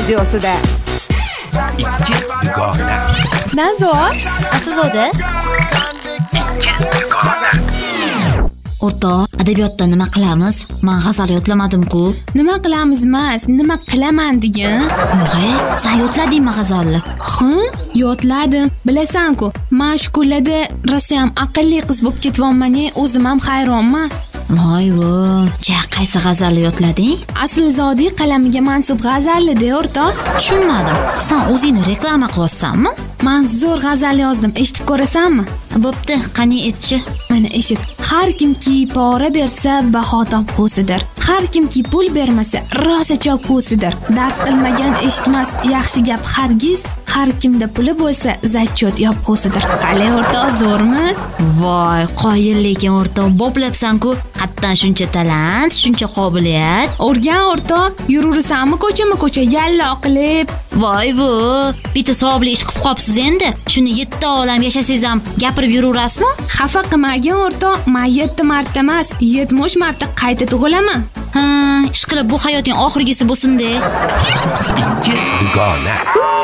videosida. Ikki dugona. Nazor, Aslzoda. Ikki dugona. O'rtoq, adabiyotda nima qilamiz? Men g'azal yodlamadim-ku. nima qilamiz emas, nima qilaman degan. Yo'q, sen yodladingmi g'azalni? Ha, yodladim. Bilasan-ku, men shu kunlarda rossiyam aqlli qiz bo'lib ketyapman-a, o'zim ham hayronman. Voy-vo, qaysi g'azalni yodlading? Aslzodiy qalamiga mansub g'azalli-da, o'rtoq. Tushunmadim. Sen o'zingni reklama qilyapsanmi? Men zo'r g'azal yozdim, eshitib ko'rasanmi? Bo'pti, qani aytchi. Mana eshit. Har kimki pora bersa, baho topqusidir. Har kimki pul bermasa, rosa chopqusidir. Dars qilmagan eshitmas, yaxshi gap hargiz. Har kimda puli bo'lsa, zachot yopqusidir. Qalay o'rtoq, zo'rmi? Voy, qoyil lekin o'rtoq, boplabsan-ku. Qatdan shuncha talant, shuncha qobiliyat. O'rgan o'rtoq, yuraversanmi ko'cha yalla qilib. Voy-vo, bitta savobli ish qilib qopsiz endi. Shuni 7 olam yashasangiz ham gapirib yuraverasizmi? Xafa qilmagin o'rtoq, men 7 marta emas, 70 marta qayta tug'ilaman. Ha, ishqilib bu hayoting oxirgisi bo'lsin-da. Ikki dugona.